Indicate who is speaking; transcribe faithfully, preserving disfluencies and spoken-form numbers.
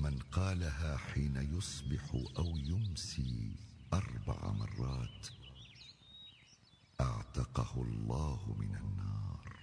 Speaker 1: من قالها حين يصبح أو يمسي أربع مرات اعتقه الله من النار.